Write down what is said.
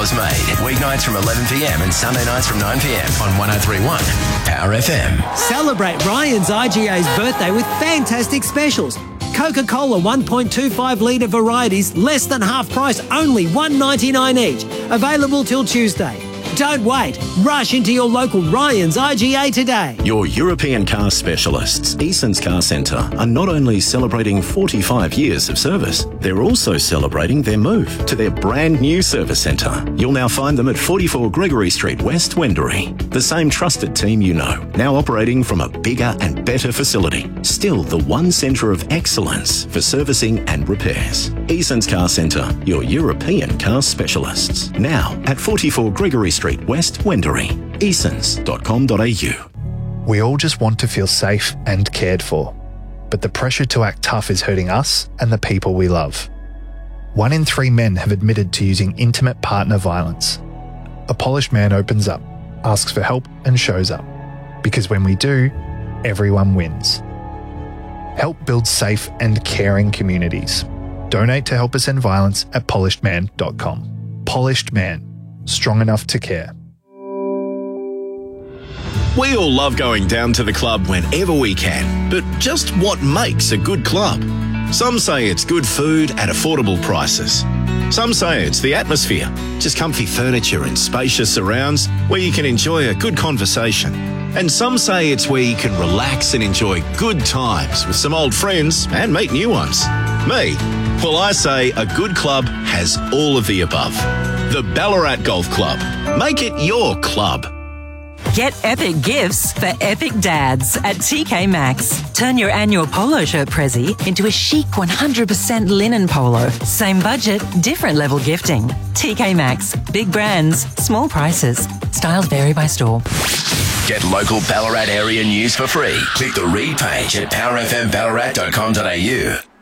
Yours Made. Weeknights from 11pm and Sunday nights from 9pm on 103.1 Power FM. Celebrate Ryan's IGA's birthday with fantastic specials. Coca-Cola 1.25 litre varieties, less than half price, only $1.99 each. Available till Tuesday. Don't wait. Rush into your local Ryan's IGA today. Your European car specialists, Eason's Car Centre, are not only celebrating 45 years of service, they're also celebrating their move to their brand new service centre. You'll now find them at 44 Gregory Street, West Wendouree. The same trusted team you know, now operating from a bigger and better facility. Still the one centre of excellence for servicing and repairs. Eason's Car Centre, your European car specialists. Now at 44 Gregory Street, West Wendouree. Easons.com.au. We all just want to feel safe and cared for, but the pressure to act tough is hurting us and the people we love. 1 in 3 men have admitted to using intimate partner violence. A polished man opens up, asks for help and shows up. Because when we do, everyone wins. Help build safe and caring communities. Donate to Help Us End Violence at polishedman.com. Polished Man. Strong enough to care. We all love going down to the club whenever we can, but just what makes a good club? Some say it's good food at affordable prices. Some say it's the atmosphere, just comfy furniture and spacious surrounds where you can enjoy a good conversation. And some say it's where you can relax and enjoy good times with some old friends and meet new ones. Me? Well, I say a good club has all of the above. The Ballarat Golf Club. Make it your club. Get epic gifts for epic dads at TK Maxx. Turn your annual polo shirt prezi into a chic 100% linen polo. Same budget, different level gifting. TK Maxx. Big brands, small prices. Styles vary by store. Get local Ballarat area news for free. Click the read page at powerfmballarat.com.au.